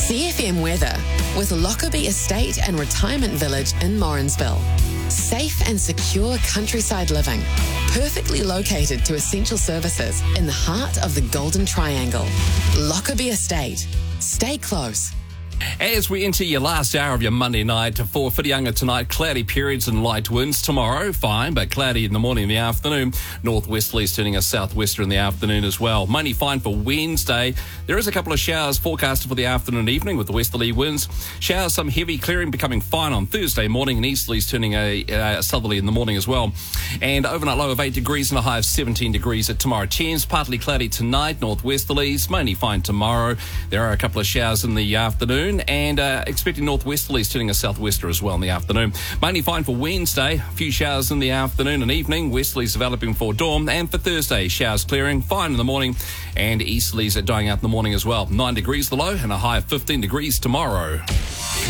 CFM weather with Lockerbie Estate and Retirement Village in Morrinsville. Safe and secure countryside living, perfectly located to essential services in the heart of the Golden Triangle. Lockerbie Estate. Stay close. As we enter your last hour of your Monday night, for Whitianga tonight, cloudy periods and light winds. Tomorrow, fine, but cloudy in the morning and the afternoon. Northwesterlies turning a southwester in the afternoon as well. Mainly fine for Wednesday. There is a couple of showers forecasted for the afternoon and evening with the westerly winds. Showers, some heavy clearing, becoming fine on Thursday morning, and easterlies turning a southerly in the morning as well. And overnight low of 8 degrees and a high of 17 degrees at tomorrow. Cairns, partly cloudy tonight, northwesterlies, mainly fine tomorrow. There are a couple of showers in the afternoon. And expecting northwesterlies turning a southwester as well in the afternoon. Mainly fine for Wednesday. A few showers in the afternoon and evening. Westerlies developing for dawn. And for Thursday, showers clearing. Fine in the morning. And easterlies are dying out in the morning as well. 9 degrees the low and a high of 15 degrees tomorrow.